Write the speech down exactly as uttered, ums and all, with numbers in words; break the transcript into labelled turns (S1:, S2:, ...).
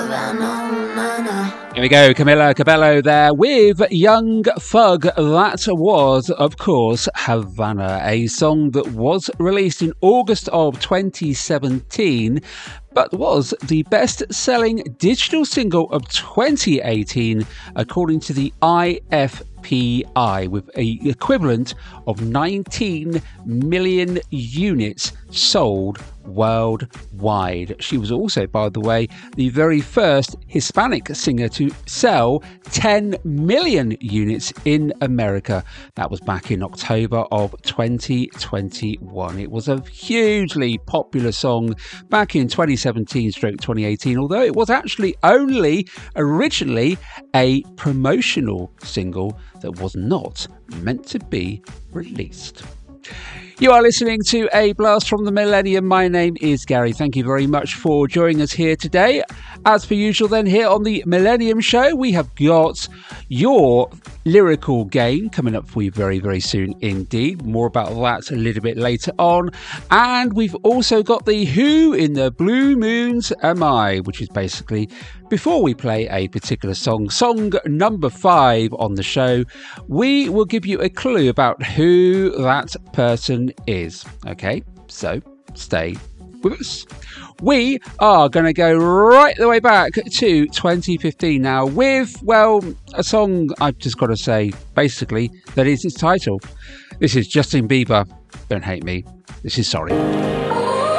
S1: Here we go, Camila Cabello there with Young Thug. That was, of course, Havana, a song that was released in August of twenty seventeen, but was the best-selling digital single of twenty eighteen, according to the I F P I, with an equivalent of nineteen million units sold worldwide. She was also, by the way, the very first Hispanic singer to sell ten million units in America. That was back in October of twenty twenty-one. It was a hugely popular song back in twenty seventeen stroke twenty eighteen, although it was actually only originally a promotional single that was not meant to be released. You are listening to A Blast from the Millennium. My name is Gary. Thank you very much for joining us here today. As per usual then, here on the Millennium Show, we have got your lyrical game coming up for you very, very soon indeed. More about that a little bit later on. And we've also got the Who in the Blue Moons Am I, which is basically before we play a particular song, song number five on the show, we will give you a clue about who that person is. Okay, so stay with us. We are going to go right the way back to twenty fifteen now with, well, a song I've just got to say, basically, that is its title. This is Justin Bieber, Don't Hate Me. This is Sorry.